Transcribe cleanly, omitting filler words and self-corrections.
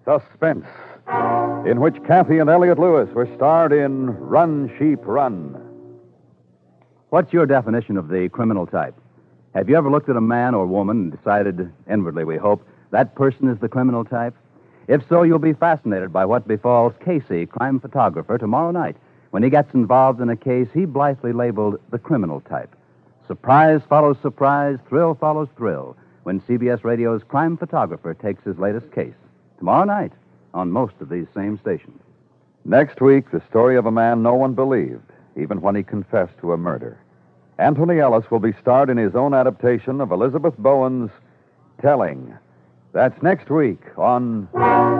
Suspense, in which Kathy and Elliot Lewis were starred in Run, Sheep, Run. What's your definition of the criminal type? Have you ever looked at a man or woman and decided, inwardly we hope, that person is the criminal type? If so, you'll be fascinated by what befalls Casey, crime photographer, tomorrow night when he gets involved in a case he blithely labeled the criminal type. Surprise follows surprise, thrill follows thrill, when CBS Radio's crime photographer takes his latest case. Tomorrow night on most of these same stations. Next week, the story of a man no one believed, even when he confessed to a murder. Anthony Ellis will be starred in his own adaptation of Elizabeth Bowen's Telling. That's next week on